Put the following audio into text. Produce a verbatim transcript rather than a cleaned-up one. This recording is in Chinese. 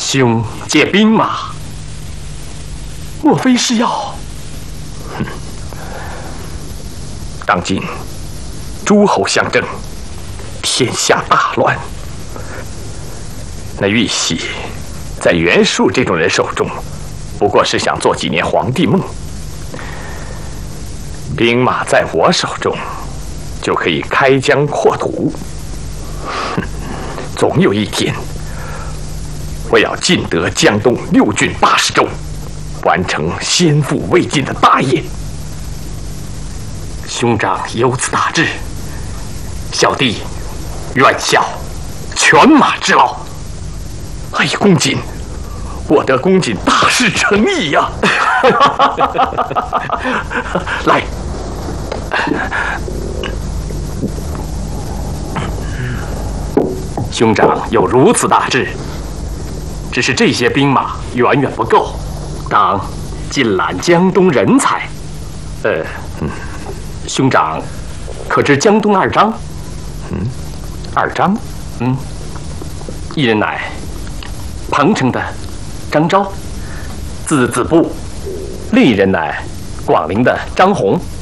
兄借兵马，莫非是要？ 当今诸侯相争，天下大乱。那玉玺在袁术这种人手中，不过是想做几年皇帝梦；兵马在我手中，就可以开疆扩土。总有一天，我要尽得江东六郡八十州，完成先父未尽的大业。 兄长有此大志，小弟愿效犬马之劳。 哎，公瑾，我得公瑾大事成矣呀！来， 兄长有如此大志，只是这些兵马远远不够，当尽揽江东人才。呃，嗯，兄长可知江东二张？ 嗯，二张？ 嗯，一人乃彭城的张昭，字子布；另一人乃广陵的张宏。